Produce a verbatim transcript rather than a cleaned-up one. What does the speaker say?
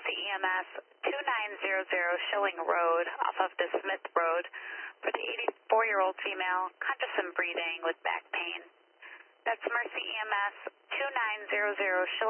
Mercy E M S two nine zero zero Schilling Road off of the Smith Road for the eighty-four-year-old female, conscious and breathing with back pain. That's Mercy E M S two nine zero zero Schilling